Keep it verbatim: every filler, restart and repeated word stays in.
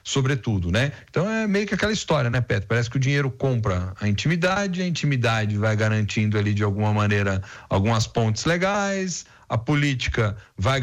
sobretudo, né? Então é meio que aquela história, né, Petro? Parece que o dinheiro compra a intimidade, a intimidade vai garantindo ali de alguma maneira algumas pontes legais, a política vai